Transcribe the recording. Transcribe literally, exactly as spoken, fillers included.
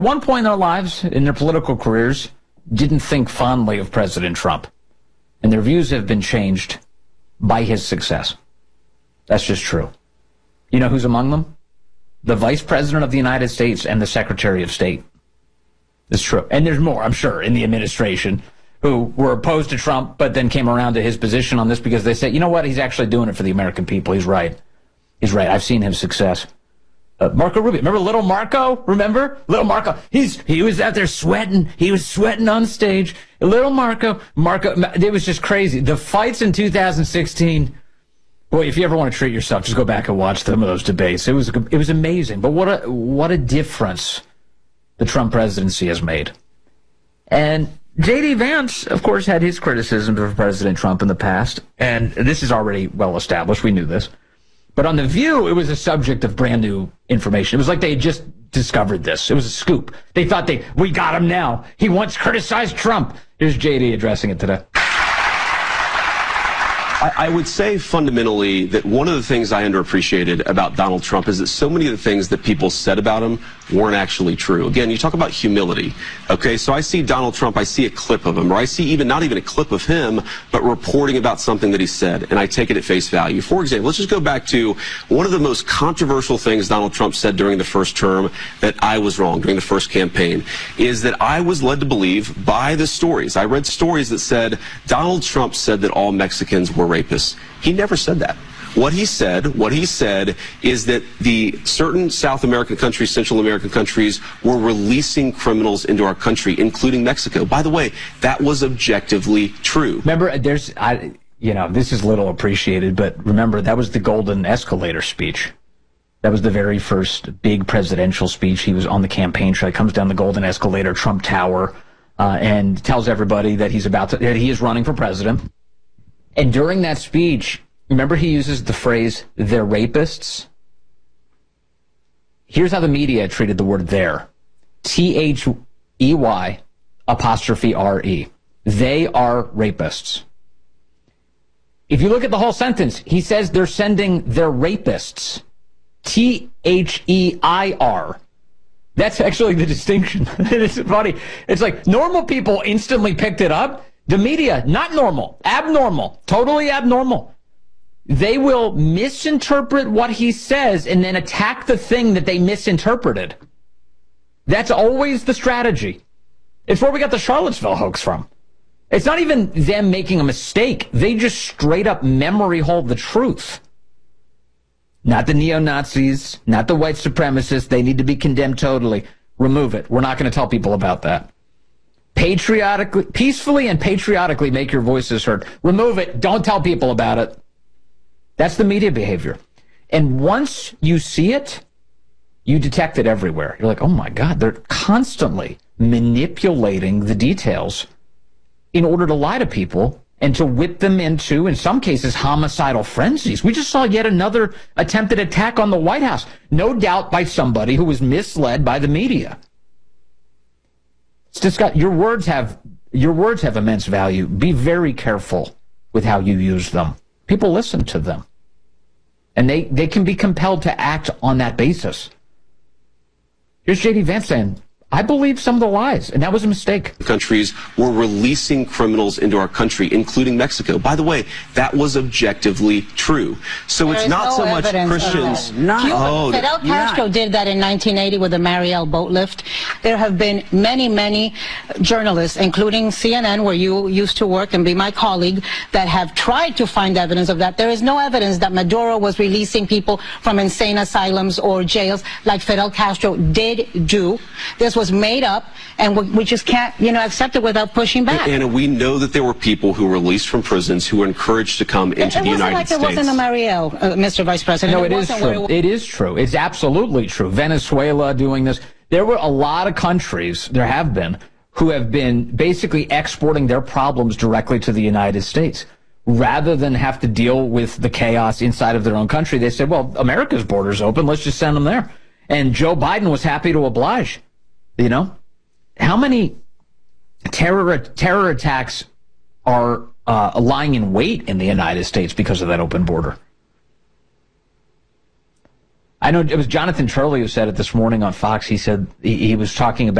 one point in their lives, in their political careers, didn't think fondly of President Trump. And their views have been changed by his success. That's just true. You know who's among them? The Vice President of the United States and the Secretary of State. It's true. And there's more, I'm sure, in the administration who were opposed to Trump, but then came around to his position on this because they said, you know what, he's actually doing it for the American people. He's right. He's right. I've seen his success. Uh, Marco Rubio. Remember little Marco? Remember? Little Marco. He's He was out there sweating. He was sweating on stage. Little Marco. Marco. It was just crazy. The fights in two thousand sixteen. Boy, if you ever want to treat yourself, just go back and watch some of those debates. It was it was amazing. But what a what a difference the Trump presidency has made. And J D. Vance, of course, had his criticisms of President Trump in the past, and this is already well established. We knew this. But on The View, it was a subject of brand new information. It was like they had just discovered this. It was a scoop. They thought they, we got him now. He once criticized Trump. Here's J D addressing it today. I would say fundamentally that one of the things I underappreciated about Donald Trump is that so many of the things that people said about him weren't actually true. Again, you talk about humility. Okay, so I see Donald Trump, I see a clip of him, or I see even not even a clip of him, but reporting about something that he said, and I take it at face value. For example, let's just go back to one of the most controversial things Donald Trump said during the first term that I was wrong during the first campaign, is that I was led to believe by the stories. I read stories that said Donald Trump said that all Mexicans were rapists. He never said that. What he said, what he said is that the certain South American countries, Central American countries, were releasing criminals into our country, including Mexico. By the way, that was objectively true. Remember, there's, I, you know, this is little appreciated, but remember, that was the Golden Escalator speech. That was the very first big presidential speech. He was on the campaign trail. He comes down the Golden Escalator, Trump Tower, uh, and tells everybody that he's about to, that he is running for president. And during that speech, remember he uses the phrase, they're rapists? Here's how the media treated the word there. T H E Y apostrophe R E. They are rapists. If you look at the whole sentence, he says they're sending their rapists. T H E I R. That's actually the distinction. It's funny. It's like normal people instantly picked it up. The media, not normal, abnormal, totally abnormal. They will misinterpret what he says and then attack the thing that they misinterpreted. That's always the strategy. It's where we got the Charlottesville hoax from. It's not even them making a mistake. They just straight up memory hold the truth. Not the neo-Nazis, not the white supremacists. They need to be condemned totally. Remove it. We're not going to tell people about that. Patriotically, peacefully and patriotically make your voices heard. Remove it. Don't tell people about it. That's the media behavior. And once you see it, you detect it everywhere. You're like, oh my God, they're constantly manipulating the details in order to lie to people and to whip them into, in some cases, homicidal frenzies. We just saw yet another attempted attack on the White House, no doubt by somebody who was misled by the media. It's just got, your words have your words have immense value. Be very careful with how you use them. People listen to them. And they, they can be compelled to act on that basis. Here's J D. Vance saying, I believe some of the lies, and that was a mistake. Countries were releasing criminals into our country, including Mexico. By the way, that was objectively true. So there it's not no so much Christians. Not, oh, Fidel Castro not. did that in nineteen eighty with the Mariel boat lift. There have been many, many journalists, including C N N, where you used to work and be my colleague, that have tried to find evidence of that. There is no evidence that Maduro was releasing people from insane asylums or jails like Fidel Castro did do. This was was made up, and we, we just can't, you know, accept it without pushing back. Anna, we know that there were people who were released from prisons who were encouraged to come into it, it the United like States. It wasn't a Mariel, uh, Mister Vice President. No, it, it is true. It, it is true. It's absolutely true. Venezuela doing this. There were a lot of countries, there have been, who have been basically exporting their problems directly to the United States. Rather than have to deal with the chaos inside of their own country, they said, well, America's border's open, let's just send them there. And Joe Biden was happy to oblige. You know, how many terror terror attacks are uh, lying in wait in the United States because of that open border? I know it was Jonathan Turley who said it this morning on Fox. He said he, he was talking about